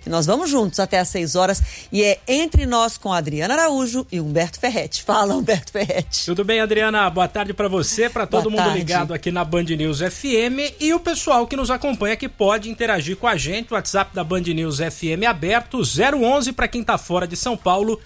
Nós vamos juntos até às 6 horas e é Entre Nós com a Adriana Araújo e Humberto Ferretti. Fala, Humberto Ferretti. Tudo bem, Adriana? Boa tarde para você, para todo mundo ligado aqui na Band News FM e o pessoal que nos acompanha que pode interagir com a gente. O WhatsApp da Band News FM aberto, 011 para quem tá fora de São Paulo,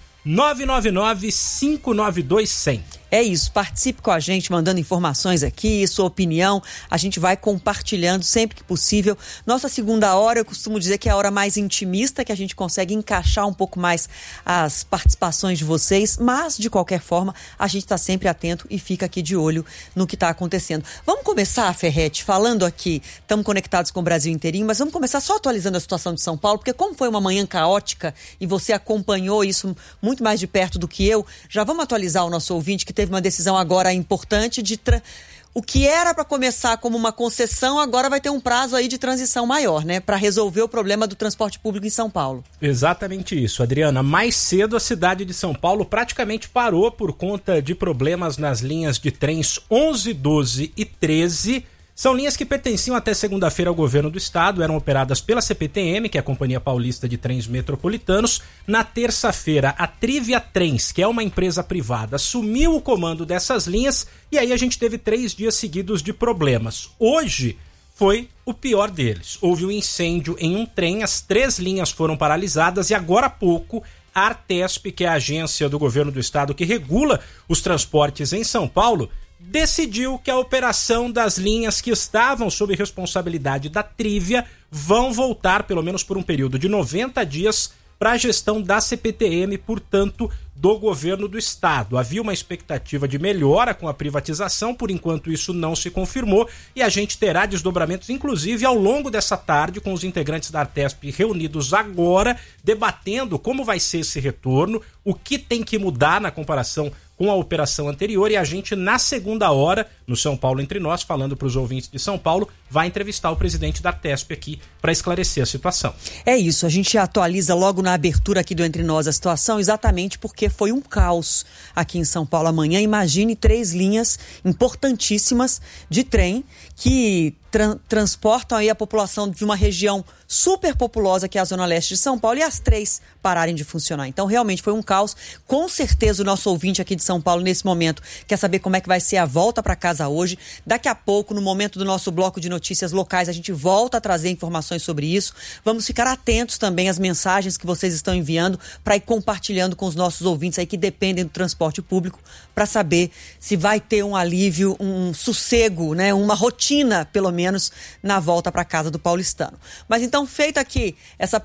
999-592-100. É isso, participe com a gente, mandando informações aqui, sua opinião, a gente vai compartilhando sempre que possível. Nossa segunda hora, eu costumo dizer que é a hora mais intimista, que a gente consegue encaixar um pouco mais as participações de vocês, mas, de qualquer forma, a gente está sempre atento e fica aqui de olho no que está acontecendo. Vamos começar, Ferretti, falando aqui, estamos conectados com o Brasil inteirinho, mas vamos começar só atualizando a situação de São Paulo, porque como foi uma manhã caótica e você acompanhou isso muito mais de perto do que eu, já vamos atualizar o nosso ouvinte que teve uma decisão agora importante de o que era para começar como uma concessão, agora vai ter um prazo aí de transição maior, né? Para resolver o problema do transporte público em São Paulo. Exatamente isso, Adriana. Mais cedo a cidade de São Paulo praticamente parou por conta de problemas nas linhas de trens 11, 12 e 13. São linhas que pertenciam até segunda-feira ao governo do estado, eram operadas pela CPTM, que é a Companhia Paulista de Trens Metropolitanos. Na terça-feira, a Trivia Trens, que é uma empresa privada, assumiu o comando dessas linhas e aí a gente teve 3 dias seguidos de problemas. Hoje foi o pior deles. Houve um incêndio em um trem, as 3 linhas foram paralisadas e agora há pouco a Artesp, que é a agência do governo do estado que regula os transportes em São Paulo, decidiu que a operação das linhas que estavam sob responsabilidade da Trivia vão voltar, pelo menos por um período de 90 dias, para a gestão da CPTM, portanto, do governo do estado. Havia uma expectativa de melhora com a privatização, por enquanto isso não se confirmou e a gente terá desdobramentos, inclusive, ao longo dessa tarde, com os integrantes da Artesp reunidos agora, debatendo como vai ser esse retorno, o que tem que mudar na comparação com a operação anterior e a gente, na segunda hora, no São Paulo Entre Nós, falando para os ouvintes de São Paulo, vai entrevistar o presidente da Artesp aqui para esclarecer a situação. É isso, a gente atualiza logo na abertura aqui do Entre Nós a situação, exatamente porque foi um caos aqui em São Paulo amanhã. Imagine 3 linhas importantíssimas de trem que transportam aí a população de uma região super populosa que é a Zona Leste de São Paulo e as 3 pararem de funcionar. Então realmente foi um caos. Com certeza o nosso ouvinte aqui de São Paulo nesse momento quer saber como é que vai ser a volta para casa hoje. Daqui a pouco, no momento do nosso bloco de notícias locais, a gente volta a trazer informações sobre isso. Vamos ficar atentos também às mensagens que vocês estão enviando para ir compartilhando com os nossos ouvintes aí que dependem do transporte público para saber se vai ter um alívio, um sossego, né, uma rotina, pelo menos, na volta para casa do paulistano. Mas então, feita aqui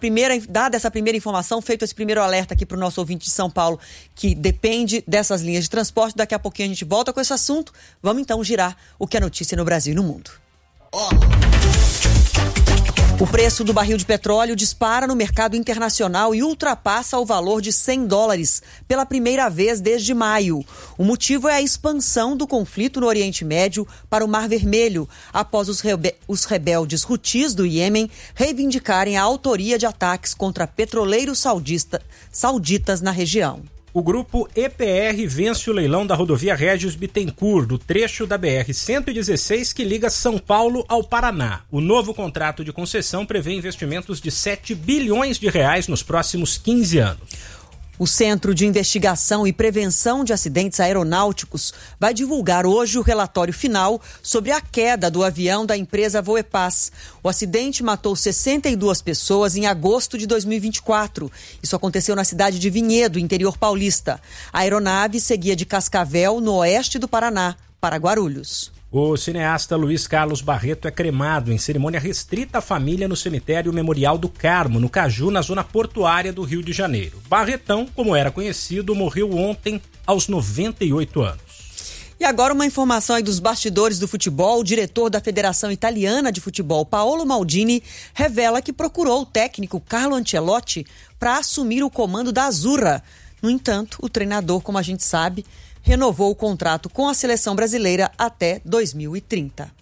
dada essa primeira informação, feito esse primeiro alerta aqui para o nosso ouvinte de São Paulo, que depende dessas linhas de transporte, daqui a pouquinho a gente volta com esse assunto. Vamos então girar o que é notícia no Brasil e no mundo. O preço do barril de petróleo dispara no mercado internacional e ultrapassa o valor de $100 pela primeira vez desde maio. O motivo é a expansão do conflito no Oriente Médio para o Mar Vermelho, após os rebeldes Houthis do Iêmen reivindicarem a autoria de ataques contra petroleiros sauditas na região. O grupo EPR vence o leilão da rodovia Régis Bittencourt, do trecho da BR-116 que liga São Paulo ao Paraná. O novo contrato de concessão prevê investimentos de R$7 bilhões nos próximos 15 anos. O Centro de Investigação e Prevenção de Acidentes Aeronáuticos vai divulgar hoje o relatório final sobre a queda do avião da empresa Voepaz. O acidente matou 62 pessoas em agosto de 2024. Isso aconteceu na cidade de Vinhedo, interior paulista. A aeronave seguia de Cascavel, no oeste do Paraná, para Guarulhos. O cineasta Luiz Carlos Barreto é cremado em cerimônia restrita à família no cemitério Memorial do Carmo, no Caju, na zona portuária do Rio de Janeiro. Barretão, como era conhecido, morreu ontem aos 98 anos. E agora uma informação aí dos bastidores do futebol. O diretor da Federação Italiana de Futebol, Paolo Maldini, revela que procurou o técnico Carlo Ancelotti para assumir o comando da Azzurra. No entanto, o treinador, como a gente sabe, renovou o contrato com a seleção brasileira até 2030.